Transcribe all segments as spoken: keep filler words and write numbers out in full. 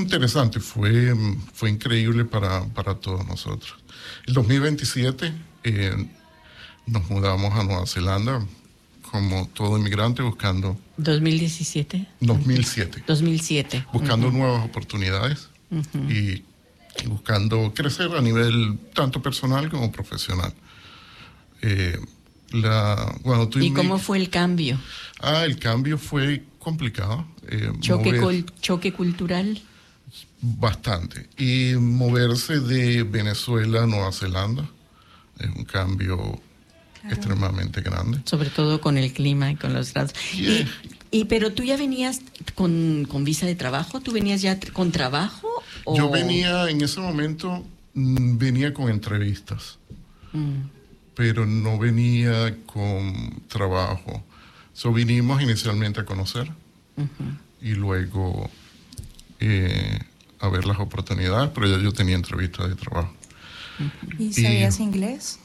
interesante, fue, fue increíble para, para todos nosotros. El dos mil veintisiete eh, nos mudamos a Nueva Zelanda, como todo inmigrante, buscando... ¿dos mil diecisiete? dos mil siete. dos mil siete. Buscando uh-huh. nuevas oportunidades uh-huh. y, y buscando crecer a nivel tanto personal como profesional. Eh, la, bueno, tú ¿Y me... cómo fue el cambio? Ah, el cambio fue complicado. Eh, ¿Choque, mover... col- ¿Choque cultural? Bastante. Y moverse de Venezuela a Nueva Zelanda es un cambio claro. extremadamente grande. Sobre todo con el clima y con los grados. Yeah. Y, y, pero tú ya venías con, con visa de trabajo, ¿tú venías ya t- con trabajo? O... Yo venía, en ese momento, mm, venía con entrevistas, mm. pero no venía con trabajo. So, vinimos inicialmente a conocer uh-huh. y luego eh, a ver las oportunidades, pero ya yo tenía entrevistas de trabajo. Uh-huh. ¿Y sabías y inglés?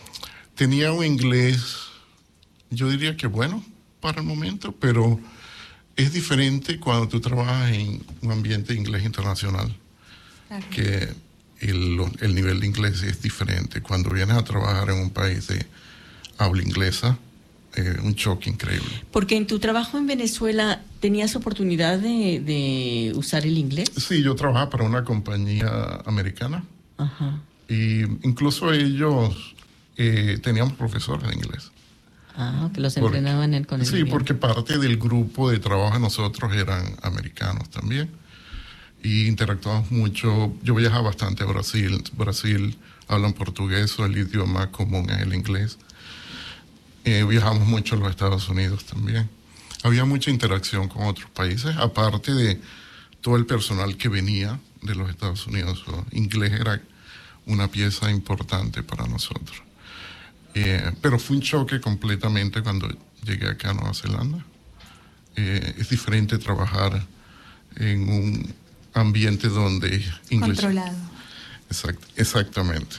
Tenía un inglés, yo diría que bueno para el momento, pero es diferente cuando tú trabajas en un ambiente de inglés internacional, claro. que el, el nivel de inglés es diferente. Cuando vienes a trabajar en un país de habla inglesa, eh, un choque increíble. Porque en tu trabajo en Venezuela, ¿tenías oportunidad de, de usar el inglés? Sí, yo trabajaba para una compañía americana. Ajá. Y incluso ellos eh, teníamos profesores de inglés. Ah, que los entrenaban porque, en, con el Sí, idioma. Porque parte del grupo de trabajo de nosotros eran americanos también. Y interactuamos mucho. Yo viajaba bastante a Brasil. Brasil hablan portugués, o el idioma común es el inglés. Eh, viajamos mucho a los Estados Unidos también. Había mucha interacción con otros países, aparte de todo el personal que venía de los Estados Unidos. O inglés era una pieza importante para nosotros. Eh, pero fue un choque completamente cuando llegué acá a Nueva Zelanda. Eh, es diferente trabajar en un ambiente donde... English, controlado. Exact, exactamente.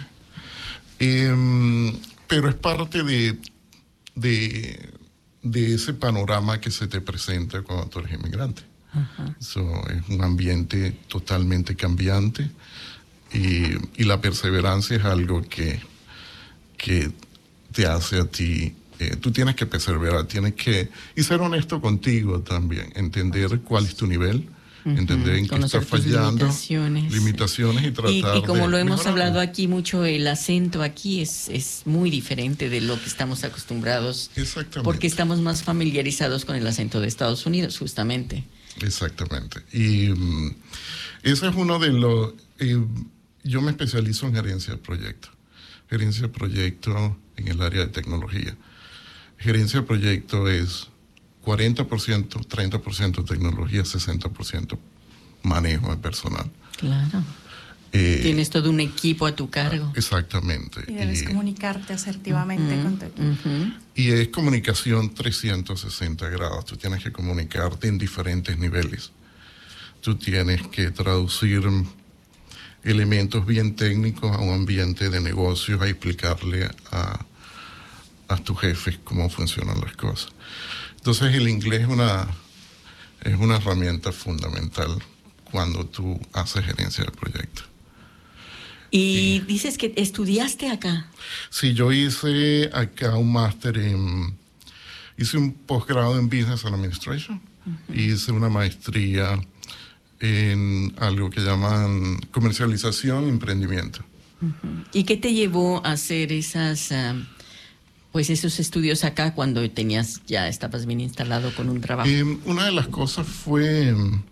Eh, pero es parte de, de, de ese panorama que se te presenta cuando tú eres inmigrante. Uh-huh. So, es un ambiente totalmente cambiante y, y la perseverancia es algo que... que te hace a ti, eh, tú tienes que perseverar, tienes que, y ser honesto contigo también, entender cuál es tu nivel, uh-huh. entender en qué estás fallando, limitaciones. limitaciones y tratar y, y como de lo hemos mejorar. hablado aquí mucho, el acento aquí es, es muy diferente de lo que estamos acostumbrados. Exactamente. Porque estamos más familiarizados con el acento de Estados Unidos, justamente. Exactamente. Y um, ese es uno de los, eh, yo me especializo en gerencia de proyectos. Gerencia de proyecto en el área de tecnología. Gerencia de proyecto es cuarenta por ciento, treinta por ciento tecnología, sesenta por ciento manejo de personal. Claro. Eh, Tienes todo un equipo a tu cargo. Exactamente. Y debes y, comunicarte asertivamente uh-huh, con tu equipo. Uh-huh. Y es comunicación trescientos sesenta grados. Tú tienes que comunicarte en diferentes niveles. Tú tienes que traducir elementos bien técnicos a un ambiente de negocios, a explicarle a, a tus jefes cómo funcionan las cosas. Entonces el inglés es una, es una herramienta fundamental cuando tú haces gerencia del proyecto. ¿Y, y dices que estudiaste acá? Sí, yo hice acá un máster en... Hice un posgrado en Business Administration, uh-huh. y hice una maestría en algo que llaman comercialización y emprendimiento. Uh-huh. ¿Y qué te llevó a hacer esas, uh, pues esos estudios acá cuando tenías, ya estabas bien instalado con un trabajo? Eh, una de las cosas fue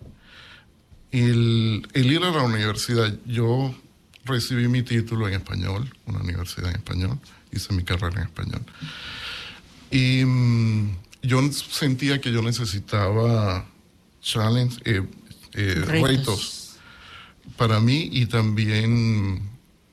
el, el ir a la universidad. Yo recibí mi título en español, una universidad en español, hice mi carrera en español. Y um, yo sentía que yo necesitaba challenge, eh, Eh, retos. retos para mí, y también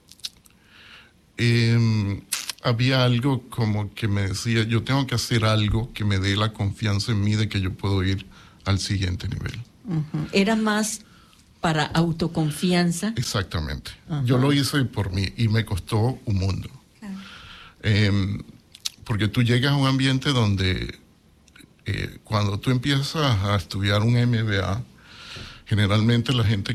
eh, había algo como que me decía, yo tengo que hacer algo que me dé la confianza en mí de que yo puedo ir al siguiente nivel. Uh-huh. Era más para autoconfianza. Exactamente. Uh-huh. Yo lo hice por mí y me costó un mundo. Uh-huh. eh, porque tú llegas a un ambiente donde eh, cuando tú empiezas a estudiar un M B A, generalmente la gente